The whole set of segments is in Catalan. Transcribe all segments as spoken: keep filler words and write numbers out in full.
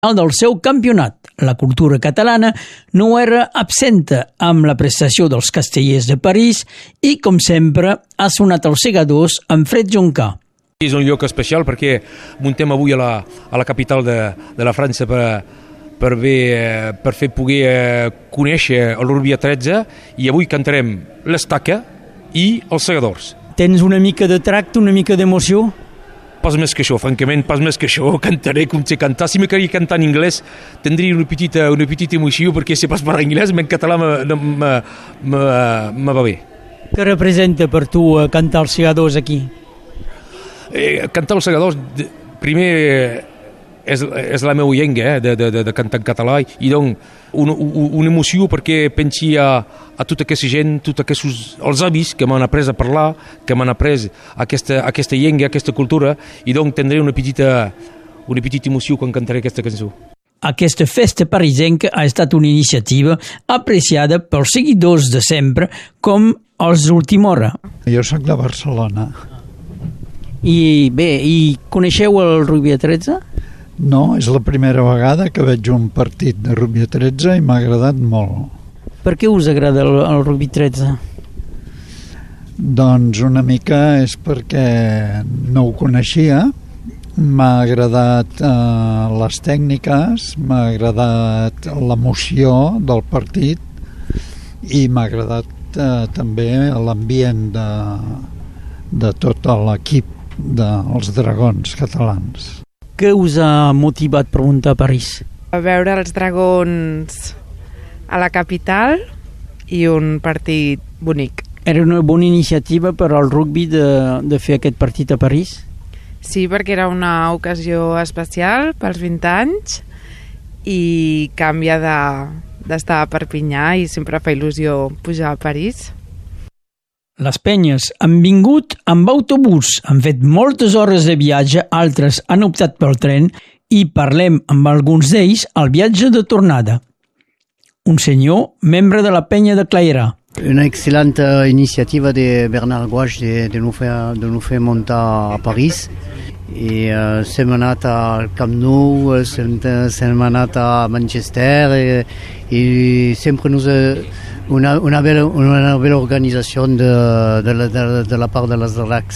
del seu campionat. La cultura catalana no era absenta amb la prestació dels Castellers de París i, com sempre, ha sonat els segadors amb Fred Juncà. És un lloc especial perquè muntem avui a la, a la capital de, de la França per, per, bé, per fer poder conèixer el rugby a tretze i avui cantarem l'estaca i els segadors. Tens una mica de tracte, una mica d'emoció? Pas més que això, francament, pas més que això. Cantaré com sé cantar. Si m'agradaria cantar en anglès, tindria una petita, una petita emoció, perquè si pas parlar anglès, en català me, me, me, me va bé. Què representa per tu cantar els segadors aquí? Eh, cantar els segadors, primer, és, és la meva llengua, eh, de, de, de cantar en català, i doncs una, una emoció perquè pensi a, a tota aquesta gent, tots aquests els avis que m'han après a parlar, que m'han après aquesta, aquesta llengua, aquesta cultura, i doncs tindré una petita, una petita emoció quan cantaré aquesta cançó. Aquesta festa parisenca ha estat una iniciativa apreciada pels seguidors de sempre, com els d'última hora. Jo soc de Barcelona. I bé, i coneixeu el rugby a tretze? No, és la primera vegada que veig un partit de rugby a tretze i m'ha agradat molt. Per què us agrada el, el rugby tretze? Doncs una mica és perquè no ho coneixia, m'ha agradat eh, les tècniques, m'ha agradat l'emoció del partit i m'ha agradat eh, també l'ambient de, de tot l'equip dels Dragons catalans. Què us ha motivat per muntar a París? A veure els Dragons a la capital i un partit bonic. Era una bona iniciativa per al rugby de, de fer aquest partit a París? Sí, perquè era una ocasió especial pels vint anys i canvia de, d'estar a Perpinyà i sempre fa il·lusió pujar a París. Les penyes han vingut amb autobús, han fet moltes hores de viatge, altres han optat pel tren i parlem amb alguns d'ells al viatge de tornada. Un senyor, membre de la penya de Clairà. Una excel·lente iniciativa de Bernard Gouache de, de, nous fer, de nous fer muntar a París. I uh, sem anat al Camp Nou, sem, sem anat a Manchester i, i sempre nos... Una, una, bella, una bella organització de, de, la, de, de la part de les Dracs.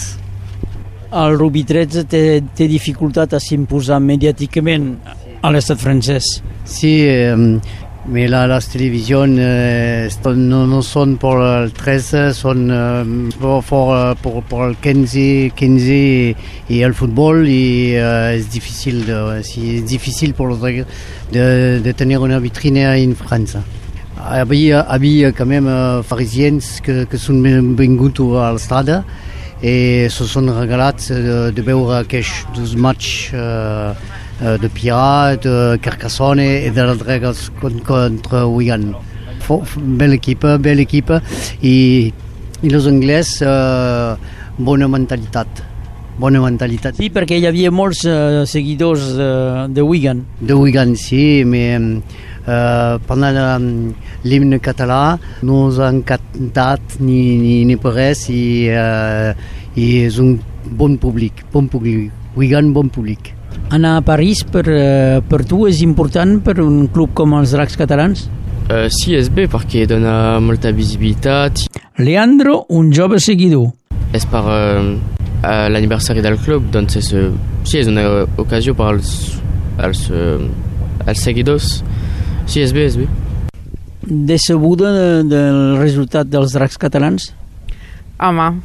El rugby tretze té, té dificultat a s'imposar mediàticament a l'estat francès. Sí, eh, mais la, les televisions eh, no, no són per el tretze, són eh, per, per, per el quinze, quinze i, i el futbol i eh, és difícil, de, sí, és difícil per de, de tenir una vitrine en França. Havia, havia quand même uh, parisiens que, que són vinguts a l'estrada i se són regalats de, de veure aquests dos matchs uh, de Pirat, de Carcassonne i de les Dragons contra Wigan. Bella equipa, bella equipa i, i els anglès uh, bona mentalitat. Bona mentalitat. Sí, perquè hi havia molts uh, seguidors de, de Wigan. De Wigan, sí, mais Uh, pendant l'himne català no ens han cantat ni, ni, ni per res i, uh, i és un bon públic, bon públic, Wigan bon públic. Anar a París per, uh, per tu és important per un club com els Dracs catalans? Uh, sí, és bé perquè dona molta visibilitat. Leandro, un jove seguidor. És per uh, l'aniversari del club, doncs és, uh, sí, és una ocasió per als, als, uh, als seguidors. Sí, és bé, és bé. Decebuda de, del resultat dels Dracs catalans? Home,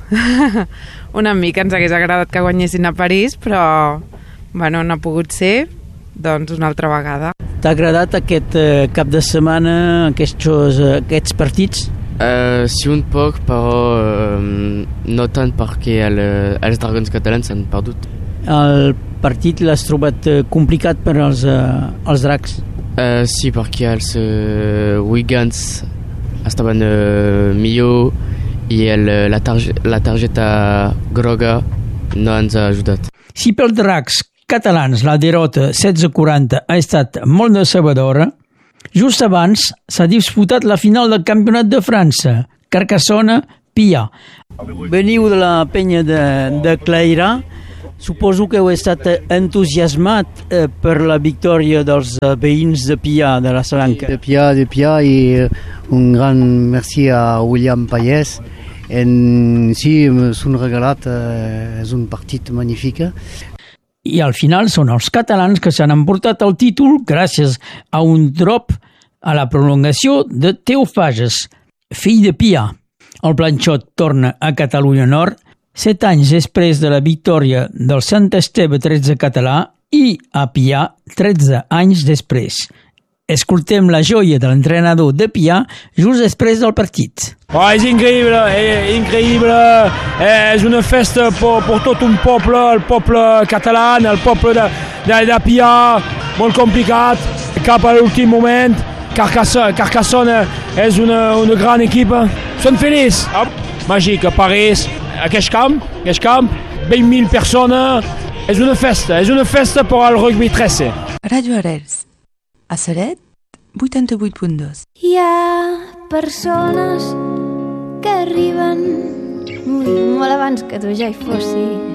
una mica ens hagués agradat que guanyessin a París, però bueno, no ha pogut ser, doncs una altra vegada. T'ha agradat aquest eh, cap de setmana, aquests, aquests partits? Uh, sí, un poc, però uh, no tant perquè el, els Dragons catalans s'han perdut. El partit l'has trobat eh, complicat per als, eh, als Dracs? Uh, sí, perquè els uh, Wigans estaven uh, millor i el, la, targe, la targeta groga no ens ha ajudat. Si pels Dracs catalans la derrota setze a quaranta ha estat molt decebedora, just abans s'ha disputat la final del Campionat de França, Carcassonne-Pia. Veniu de la penya de, de Clairà. Suposo que heu estat entusiasmat eh, per la victòria dels eh, veïns de Pià, de la Salanca. De Pià, de Pià, i un gran merci a William Pallès. En, sí, s'han regalat, eh, és un partit magnífic. I al final són els catalans que s'han emportat el títol gràcies a un drop a la prolongació de Teo Fages, fill de Pià. El Planxot torna a Catalunya Nord set anys després de la victòria del Sant Esteve tretze català i a Pià tretze anys després. Escoltem la joia de l'entrenador de Pià just després del partit. Oh, és increïble, és increïble, és una festa per, per tot un poble, el poble català, el poble de, de, de Pià, molt complicat, cap a l'últim moment, Carcassonne, Carcassonne és una, una gran equipa, són feliç, ah, màgic, a París, aquest camp, aquest camp, vint mil persones, és una festa, és una festa per al rugby tretze. Ràdio Arels, a Ceret, vuitanta-vuit punt dos. Hi ha persones que arriben molt, molt abans que tu ja hi fossis.